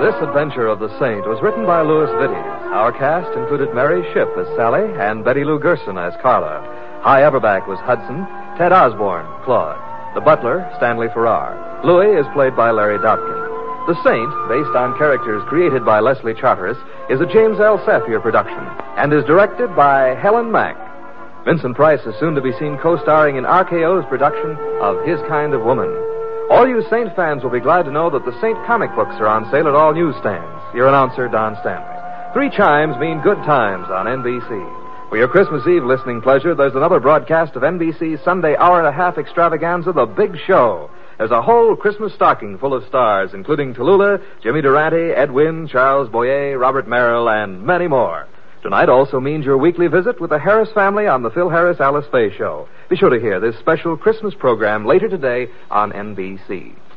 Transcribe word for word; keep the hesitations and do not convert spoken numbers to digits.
This Adventure of the Saint was written by Louis Vittes. Our cast included Mary Shipp as Sally and Betty Lou Gerson as Carla. Hy Averback was Hudson, Ted Osborne, Claude. The butler, Stanley Farrar. Louis is played by Larry Dobkin. The Saint, based on characters created by Leslie Charteris, is a James L. Safier production and is directed by Helen Mack. Vincent Price is soon to be seen co-starring in R K O's production of His Kind of Woman. All you Saint fans will be glad to know that the Saint comic books are on sale at all newsstands. Your announcer, Don Stanley. Three chimes mean good times on N B C. For your Christmas Eve listening pleasure, there's another broadcast of N B C's Sunday hour-and-a-half extravaganza, The Big Show. There's a whole Christmas stocking full of stars, including Tallulah, Jimmy Durante, Ed Wynn, Charles Boyer, Robert Merrill, and many more. Tonight also means your weekly visit with the Harris family on the Phil Harris Alice Faye Show. Be sure to hear this special Christmas program later today on N B C.